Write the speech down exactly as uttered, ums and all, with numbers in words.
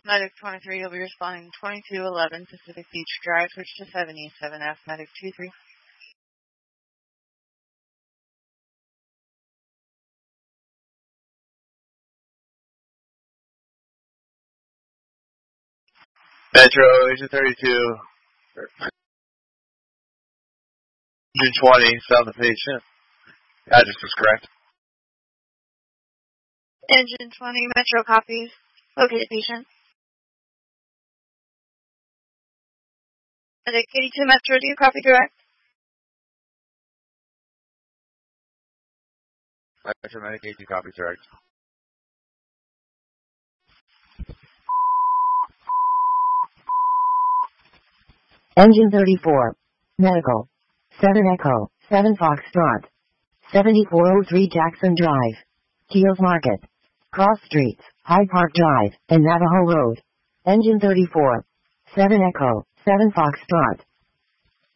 Medic twenty-three, you'll be responding twenty-two eleven Pacific Beach Drive, switch to seventy-seven F, Medic two three. Metro, Agent thirty-two. Agent twenty, found the patient. Address was correct. Engine twenty, Metro copies. Located patient. Medic eighty-two Metro, do you copy direct? Metro Medic eighty-two, copy direct. Engine thirty-four. Medical. seven Echo, seven Foxtrot. seventy-four oh three Jackson Drive. Keels Market. Cross Streets, Hyde Park Drive, and Navajo Road. Engine thirty-four. seven Echo, seven Foxtrot.